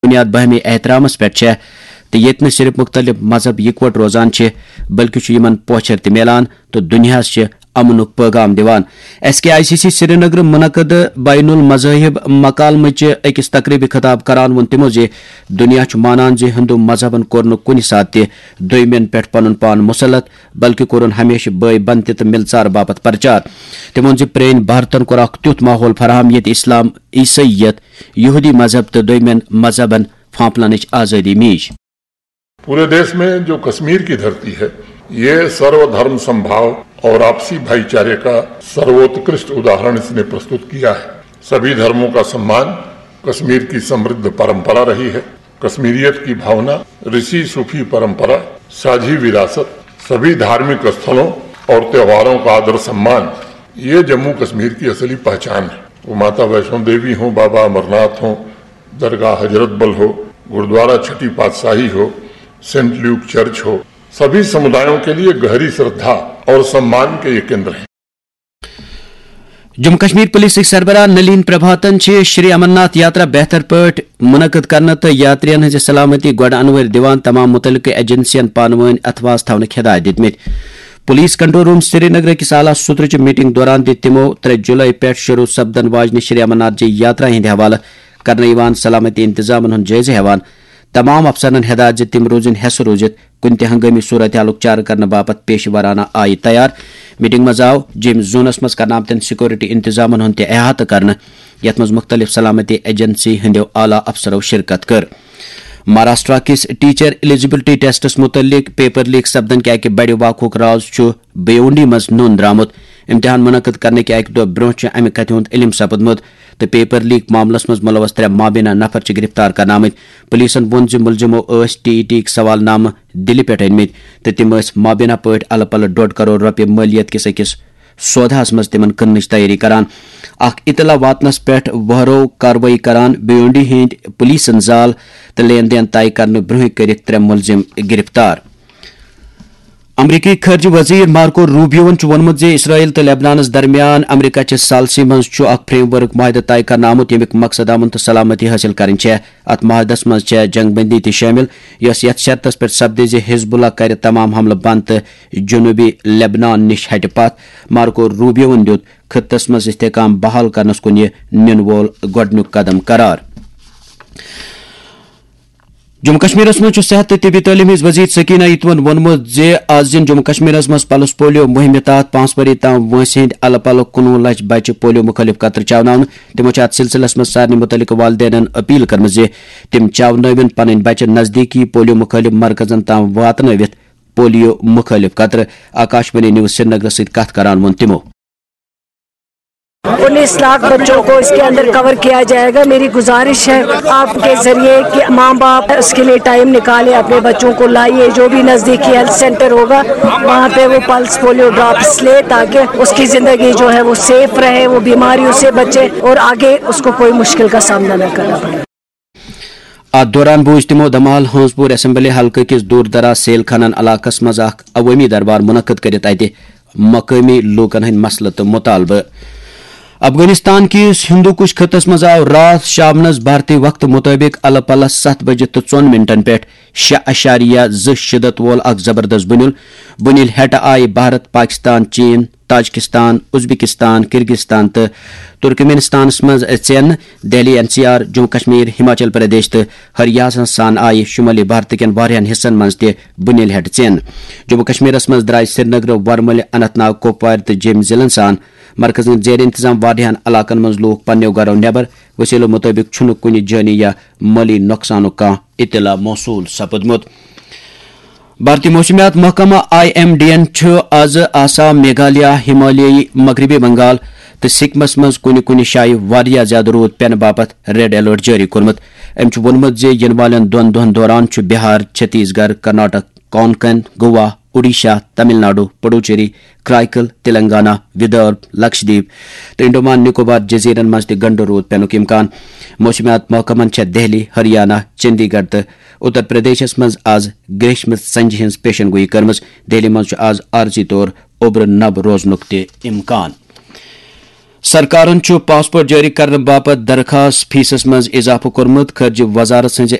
بنیاد باہمی احترامس پہ تو یہ صرف مختلف مذہب یکوٹ روزان بلکہ یمن پوچھر تہ ملان تو دنیا امن پیغام دیوان SKICC سرینگر منعقد بین المذاہب مکالمچ اکس تقریبی خطاب کران ون تمو دنیا مانان ہندو مذہبن کور کن سات تمین پہ پن پان مسلط بلکہ کورن ہمیشہ بے بند تو ملژار باپت پرچار تم وون پرین بھارتن کور اخ تیت ماحول فراہم یت اسلام عیسائیت یہودی مذہب تو دمین مذہبن پھانپلنچ آزادی میج. پورے دیش میں جو کشمیر کی دھرتی ہے یہ سرو دھرم سمبھاو اور آپسی بھائی چارے کا سرووتکرشٹ اداہرن اس نے پرستت کیا ہے. سبھی دھرموں کا سمان کشمیر کی سمردھ پرمپرا رہی ہے. کشمیریت کی بھاونا، رشی صوفی پرمپرا، ساجھی وراثت، سبھی دھارمک استھلوں اور تہواروں کا آدر سمان یہ جموں کشمیر کی اصلی پہچان ہے. وہ ماتا ویشنو دیوی ہوں، بابا امرناتھ ہوں، درگاہ حضرت بل ہو، گرودوارہ چھٹی پاتشاہی ہو، سینٹ لیوک چرچ ہو، سبھی سمدایوں کے لیے گہری شردھا اور سمان کے یہ کیندر ہیں. جموں کشمیر پولیس سربراہ نلین پربھاتن شری امرناتھ یاترا بہتر پٲٹھۍ منعقد کرنے تو یاترین ہز سلامتی گۄڈٕ انور دِوان تمام متعلقہ ایجنسین پانوٲنۍ اتواس تھونٕکۍ ہدایت دِتمٕتۍ. پولیس کنٹرول روم سری نگر کس اعلیٰ صدرچ میٹنگ دوران تمو 3 جولائی پہ شروع سپدن واجنہ شری امرناتھ جی یاترا ہند حوالہ کرنے سلامتی انتظامن ہند جائزہ ہیوان تمام افسرن ہدایت تم روزن حصہ روزت کن تہ ہنگامی صورت حالک چارہ کرنے باپت پیشہ ورانہ آئی تیار. میٹنگ مز آو جیم زونس مز کرنا آمتن سیکورٹی انتظامن ہند تہ احاطہ کرنے یت مز مختلف سلامتی ایجنسی ہندو اعلیٰ افسرو شرکت کر. مہاراشٹرا کس ٹیچر ایلیجبلٹی ٹیسٹس متعلق پیپر لیک سپدن کہ اکہ بڑ واقعک راز بیونڈی مز نون درامت. امتحان منعقد کرنے کہ اکہ دہ برہ امہ کتھ ہند علم سپدمت تو پیپر لیک معاملس مز ملوث 3 مابینہ نفر گرفتار کرنا آمت. پولیسن وون ملزمو TET سوال نامہ دلہ پہ انمت تو تم مابینہ پٲٹھۍ الہ پلہ 1.5 کروڑ رۄپیہِ مالیت کس اکس سوداہس مز تمن کننچ تیاری کران. اخ اطلاع واتنس پہ وہرو کاروٲیی کران بیونڈی ہند پولیسن زال تو لین دین طے کرنے برہ کرتھ 3 ملزم گرفتار. امریکی خارجہ وزیر مارکو روبیوون وونمت اسرائیل تو لیبنانس درمیان امریکہ چہ سالسی مز اخ فریم ورک معاہدہ طے کرنا آمت یمیک مقصد امن تو سلامتی حاصل کریں. ات معاہدس مز جنگ بندی تہ شامل یس یتھ شرطس پہ سپدِ حزب اللہ کر تمام حملہ بند تو جنوبی لیبنان نش ہٹہ پتھ. مارکو روبیوون دیت خطس مز استحکام بحال کرنس کن نن وول گۄڈنیُک قدم قرار. جموں کشمیرس مز صحت تو طبی تعلیم وزیر سکینہ یتون وونمت آز دن جموں کشمیرس مز پلس پولیو مہم تحت 5 ؤری تام وٲنٛسہِ ہٕنٛدۍ الہٕ پلہٕ 19 لچھ بچہ پولیو مخالف قطرٕ چاوناونہٕ. تمو ات سلسلس مز سارنٕے متعلقہ والدینن اپیل کرمژ تم چاونٲوِن پنٕنۍ بچہ نزدیکی پولیو مخالف مرکزن تام واتنٲوِتھ پولیو مخالف قطرٕ. آکاشوانی نیوز سری نگر سۭتۍ کتھ کران ووٚن تمو 19 لاکھ بچوں کو اس کے اندر کور کیا جائے گا. میری گزارش ہے آپ کے ذریعے کہ ماں باپ اس کے لیے ٹائم نکالے، اپنے بچوں کو لائیے. جو بھی نزدیکی ہیلتھ سینٹر ہوگا وہاں پہ وہ پلس پولیو ڈراپس لے تاکہ اس کی زندگی جو ہے وہ سیف رہے، وہ بیماریوں سے بچے اور آگے اس کو کوئی مشکل کا سامنا نہ کرنا پڑے. ات دوران بوز تمو دمال ہنز پور اسمبلی حلقہ کس دور دراز سیل کھنن علاقس مز اخ عوامی دربار منعقد کرت اتہ مقامی لوکن ہند مسلہ تو مطالبہ. افغانستان کس ہندو کش خطس مز آو رات شامنس بھارتی وقت مطابق الہ پلہ 7 بجے تو 4 منٹن پہ 6.2 شدت وول اخ زبردست بنیل ہیٹہ آئی بھارت، پاکستان، چین، تاجکستان، ازبکستان، کرگستان تو ترکمینستانس مز ژین. دہلی NCR، جموں کشمیر، ہماچل پردیش تو ہریانہ سان آئی شمالی بھارت کن واریاہن حصن مز تہ بنیل ہیٹ ژین. جموں کشمیرس مز درائے سری نگر، ورمل، اننت ناگ، کوپوار تو جیم ضلعن سان. مرکز زیر انتظام واریاہن علاقن مز لوگ پننیو گھرو نیبر. وسیلو مطابق چھنہ کن جانی یا مالی نقصانک کانٛہہ اطلاع موصول سپدمت. بھارتی موسمیات محکمہ IMDN آز آسام، میگھالیہ، ہمالیائی مغربی بنگال تو سکمس مز کن جایہ واریاہ زیادہ رود پینہ باپت ریڈ الرٹ جاری کورمت. ام وونمت ین والن 2 دۄہن دوران بہار، چھتیس گڑھ، کرناٹک، کونکن، گوا، اڈیشہ، تمل ناڈو، پڈوچیری، کرائیکل، تلنگانہ، ودرب، لکشدیپ تو انڈومان نکوبار جزیرن مز تہ گنڈٕ رود پینک امکان. موسمیات محکمن دہلی، ہریانہ، چندی گڑھ تو اتر پردیشس مز آز گریشمہ سنجہ ہز پیشن گوئی کرمز. دہلی مز آز عارضی طور اوبر نب روزنک تہ امکان. सरकारन पासपोर्ट जारी करने बापत दरखास्त फीसस मज इजाफा कोर्मुत खर्ज वजारत सज